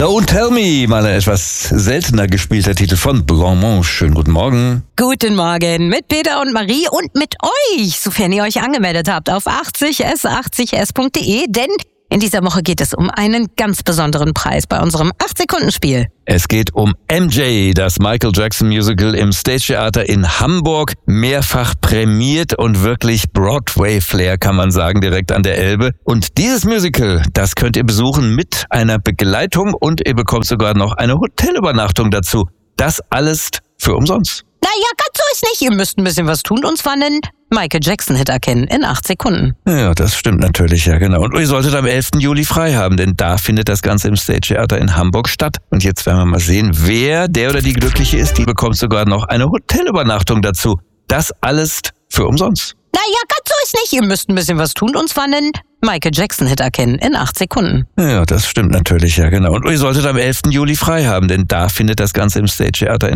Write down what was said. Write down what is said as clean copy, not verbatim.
Don't Tell Me, mal ein etwas seltener gespielter Titel von Blancmange. Schönen guten Morgen. Guten Morgen mit Peter und Marie und mit euch, sofern ihr euch angemeldet habt auf 80s80s.de, denn in dieser Woche geht es um einen ganz besonderen Preis bei unserem 8-Sekunden-Spiel. Es geht um MJ, das Michael Jackson Musical im Stage Theater in Hamburg. Mehrfach prämiert und wirklich Broadway-Flair, kann man sagen, direkt an der Elbe. Und dieses Musical, das könnt ihr besuchen mit einer Begleitung und ihr bekommt sogar noch eine Hotelübernachtung dazu. Das alles für umsonst. Naja, ganz so ist nicht. Ihr müsst ein bisschen was tun und zwar einen Michael Jackson-Hit erkennen in 8 Sekunden. Ja, das stimmt natürlich, ja genau. Und ihr solltet am 11. Juli frei haben, denn da findet das Ganze im Stage Theater in Hamburg statt. Und jetzt werden wir mal sehen, wer der oder die Glückliche ist. Die bekommt sogar noch eine Hotelübernachtung dazu. Das alles für umsonst. Naja, ganz so ist nicht. Ihr müsst ein bisschen was tun und zwar einen Michael Jackson-Hit erkennen in 8 Sekunden. Ja, das stimmt natürlich, ja genau. Und ihr solltet am 11. Juli frei haben, denn da findet das Ganze im Stage Theater in